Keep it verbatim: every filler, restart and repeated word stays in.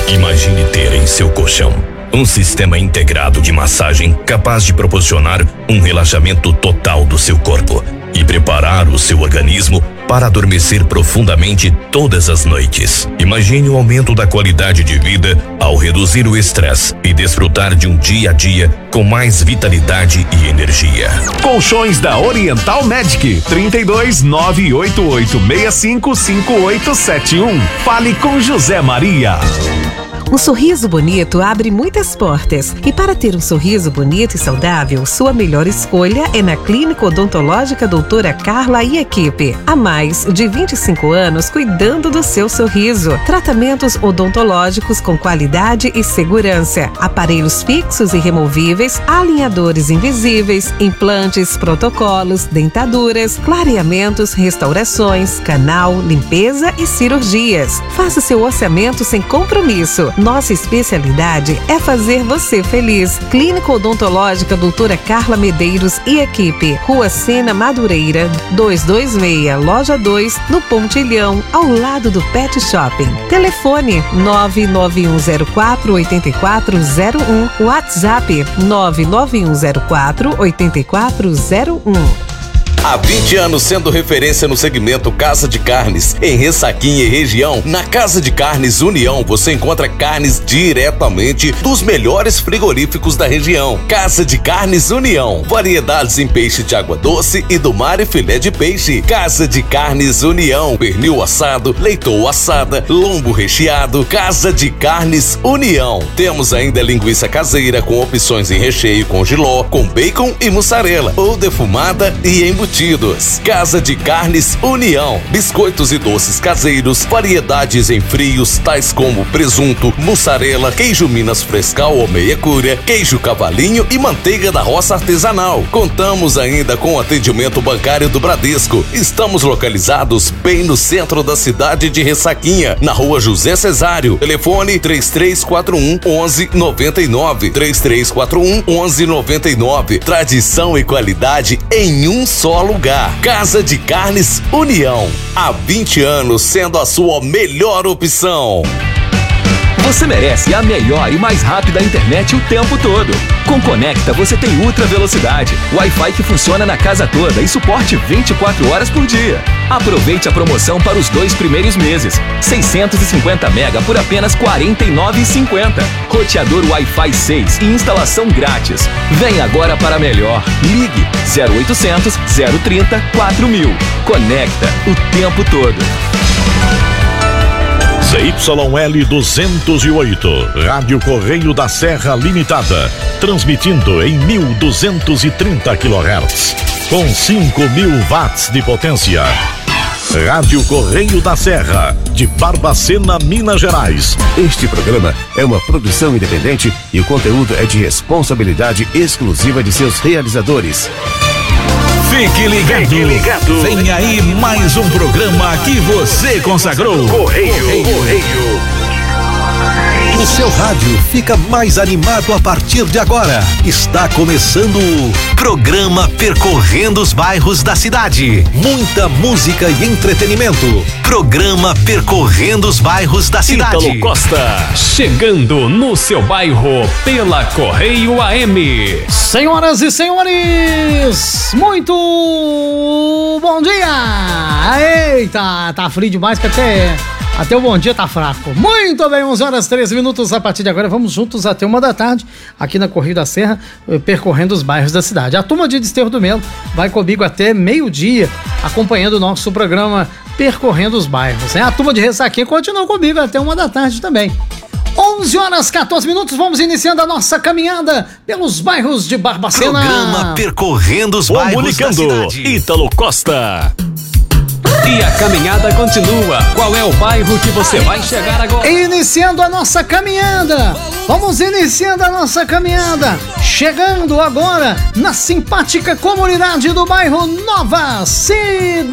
Imagine ter em seu colchão um sistema integrado de massagem capaz de proporcionar um relaxamento total do seu corpo e preparar o seu organismo para adormecer profundamente todas as noites. Imagine o aumento da qualidade de vida ao reduzir o estresse e desfrutar de um dia a dia com mais vitalidade e energia. Colchões da Oriental Medic, trinta e dois, nove oito oito, seis cinco cinco oito sete um. Fale com José Maria. Um sorriso bonito abre muitas portas. E para ter um sorriso bonito e saudável, sua melhor escolha é na Clínica Odontológica Doutora Carla e equipe. Há mais de vinte e cinco anos cuidando do seu sorriso. Tratamentos odontológicos com qualidade e segurança. Aparelhos fixos e removíveis, alinhadores invisíveis, implantes, protocolos, dentaduras, clareamentos, restaurações, canal, limpeza e cirurgias. Faça seu orçamento sem compromisso. Nossa especialidade é fazer você feliz. Clínica Odontológica Doutora Carla Medeiros e equipe. Rua Sena Madureira, duzentos e vinte e seis, Loja dois, no Pontilhão, ao lado do Pet Shopping. Telefone nove nove um zero quatro oito quatro zero um. WhatsApp nove nove um zero quatro oito quatro zero um. Há vinte anos sendo referência no segmento Casa de Carnes, em Ressaquinha e região. Na Casa de Carnes União você encontra carnes diretamente dos melhores frigoríficos da região. Casa de Carnes União, variedades em peixe de água doce e do mar e filé de peixe. Casa de Carnes União, pernil assado, leitoa assada, lombo recheado. Casa de Carnes União. Temos ainda linguiça caseira com opções em recheio com jiló, com bacon e mussarela, ou defumada e embutida. Casa de Carnes União, biscoitos e doces caseiros, variedades em frios, tais como presunto, mussarela, queijo Minas Frescal ou meia cura, queijo cavalinho e manteiga da roça artesanal. Contamos ainda com atendimento bancário do Bradesco. Estamos localizados bem no centro da cidade de Ressaquinha, na rua José Cesário. Telefone três três quatro um, um um nove nove, três três quatro um, um um nove nove. Tradição e qualidade em um só lugar. Casa de Carnes União, há vinte anos sendo a sua melhor opção. Você merece a melhor e mais rápida internet o tempo todo. Com Conecta você tem ultra velocidade, Wi-Fi que funciona na casa toda e suporte vinte e quatro horas por dia. Aproveite a promoção para os dois primeiros meses. seiscentos e cinquenta mega por apenas quarenta e nove reais e cinquenta centavos. Roteador Wi-Fi seis e instalação grátis. Vem agora para melhor. Ligue zero oitocentos, zero trinta, quatro mil. Conecta o tempo todo. Z Y L duzentos e oito, Rádio Correio da Serra Limitada, transmitindo em mil duzentos e trinta quilohertz, com cinco mil watts de potência. Rádio Correio da Serra, de Barbacena, Minas Gerais. Este programa é uma produção independente e o conteúdo é de responsabilidade exclusiva de seus realizadores. Fique ligado. Fique ligado. Vem aí mais um programa que você consagrou. Correio. Correio. O seu rádio fica mais animado a partir de agora. Está começando o programa Percorrendo os Bairros da Cidade. Muita música e entretenimento. Programa Percorrendo os Bairros da Cidade. Ítalo Costa, chegando no seu bairro pela Correio A M. Senhoras e senhores, muito bom dia! Eita, tá frio demais que até... Até o bom dia tá fraco. Muito bem, onze horas, treze minutos. A partir de agora, vamos juntos até uma da tarde, aqui na Correio da Serra, percorrendo os bairros da cidade. A turma de Desterro do Melo vai comigo até meio-dia, acompanhando o nosso programa Percorrendo os Bairros. A turma de Ressaquinha continua comigo até uma da tarde também. onze horas, quatorze minutos, vamos iniciando a nossa caminhada pelos bairros de Barbacena. Programa Percorrendo os Bairros da Cidade. Ítalo Costa. E a caminhada continua. Qual é o bairro que você vai chegar agora? Iniciando a nossa caminhada. Vamos iniciando a nossa caminhada. Chegando agora na simpática comunidade do bairro Nova Cidade.